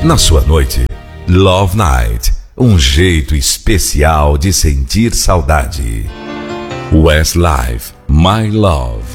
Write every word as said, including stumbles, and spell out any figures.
Na sua noite, Love Night, um jeito especial de sentir saudade. Westlife, My Love.